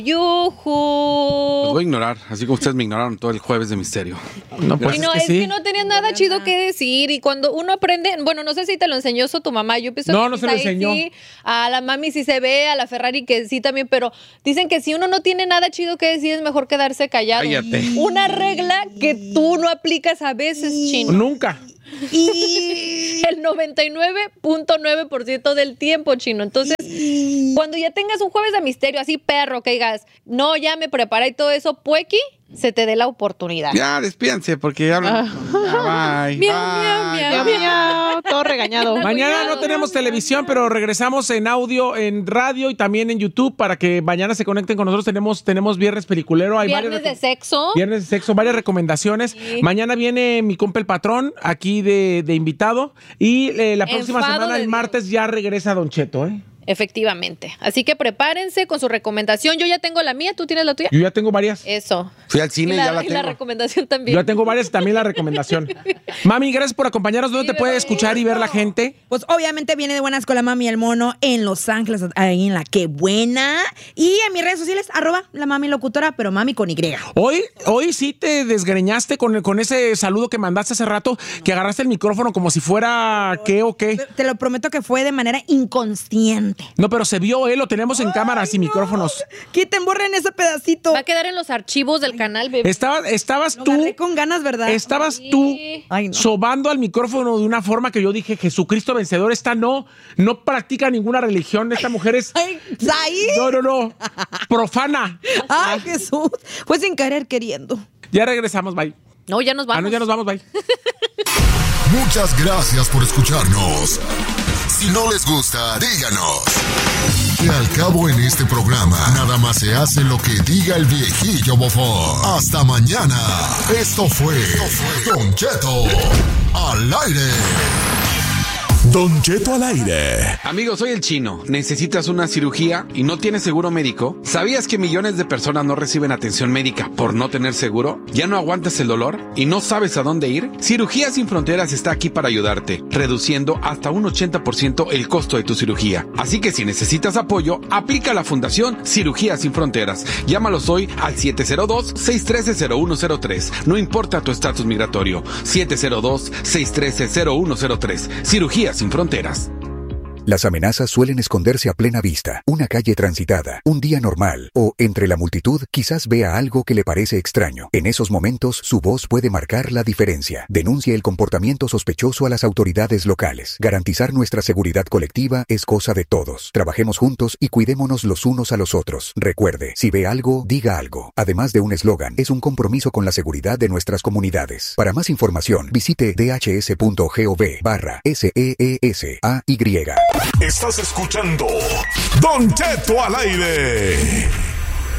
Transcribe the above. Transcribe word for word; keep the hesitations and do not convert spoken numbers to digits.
Yujú. Los voy a ignorar, así como ustedes me ignoraron todo el jueves de misterio. No, pues, y no, es, que, es sí. que no tenías nada chido que decir. Y cuando uno aprende, bueno, no sé si te lo enseñó eso tu mamá. Yo pienso no, que no se lo enseñó. Sí, a la mami sí se ve, a la Ferrari que sí también, pero dicen que si uno no tiene nada chido que decir, es mejor quedarse callado. Cállate. Una regla que tú no aplicas a veces, Chino. Nunca. Y el noventa y nueve punto nueve por ciento del tiempo, Chino. Entonces, cuando ya tengas un jueves de misterio así, perro, que digas, no, ya me preparé y todo eso, puequi, se te dé la oportunidad. Ya, despídanse, porque ya hablan. Ah. Bye. Miau, miau, miau, miau. Todo regañado. Mañana no tenemos televisión, pero regresamos en audio, en radio y también en YouTube para que mañana se conecten con nosotros. Tenemos, tenemos Viernes Peliculero. Hay Viernes de sexo. Viernes de sexo, varias recomendaciones. Sí. Mañana viene mi compa el patrón aquí de, de invitado. Y eh, la próxima Enfado semana, el martes, Dios. Ya regresa Don Cheto, ¿eh? Efectivamente. Así que prepárense con su recomendación. Yo ya tengo la mía, ¿tú tienes la tuya? Yo ya tengo varias. Eso. Fui al cine y, la, y ya la y tengo. la recomendación también. Yo ya tengo varias y también la recomendación. Mami, gracias por acompañarnos. ¿Dónde sí, te puede escuchar y ver la gente? Pues obviamente viene de Buenas con la Mami y el Mono en Los Ángeles, ahí en la Qué Buena. Y en mis redes sociales, arroba la Mami Locutora, pero Mami con Y. Hoy, hoy sí te desgreñaste con, con ese saludo que mandaste hace rato, que agarraste el micrófono como si fuera qué o qué. Te lo prometo que fue de manera inconsciente. No, pero se vio, ¿eh? Lo tenemos en Ay, cámaras y no. micrófonos. Quiten, borren ese pedacito. Va a quedar en los archivos del canal, bebé. Estaba, estabas Lo tú... agarré con ganas, ¿verdad? Estabas sí. tú Ay, no. sobando al micrófono de una forma que yo dije, Jesucristo vencedor, esta no, no practica ninguna religión, esta mujer es... Ay, ¿ahí? No, no, no, profana. Ay, Jesús, fue sin querer queriendo. Ya regresamos, bye. No, ya nos vamos. Ah, no, ya nos vamos, bye. Muchas gracias por escucharnos. Si no les gusta, díganos. Que al cabo en este programa, nada más se hace lo que diga el viejillo bofón. Hasta mañana. Esto fue, Esto fue Don Cheto al aire. Don Cheto al aire. Amigo, soy el Chino. ¿Necesitas una cirugía y no tienes seguro médico? ¿Sabías que millones de personas no reciben atención médica por no tener seguro? ¿Ya no aguantas el dolor y no sabes a dónde ir? Cirugías Sin Fronteras está aquí para ayudarte, reduciendo hasta un ochenta por ciento el costo de tu cirugía. Así que si necesitas apoyo, aplica a la Fundación Cirugías Sin Fronteras. Llámalos hoy al siete cero dos, seis uno tres, cero uno cero tres. No importa tu estatus migratorio. siete cero dos, seis uno tres, cero uno cero tres. Cirugías Sin Fronteras. Las amenazas suelen esconderse a plena vista. Una calle transitada, un día normal o, entre la multitud, quizás vea algo que le parece extraño. En esos momentos, su voz puede marcar la diferencia. Denuncie el comportamiento sospechoso a las autoridades locales. Garantizar nuestra seguridad colectiva es cosa de todos. Trabajemos juntos y cuidémonos los unos a los otros. Recuerde, si ve algo, diga algo. Además de un eslogan, es un compromiso con la seguridad de nuestras comunidades. Para más información, visite dhs.gov barra S E E S A Y. Estás escuchando Don Cheto al aire.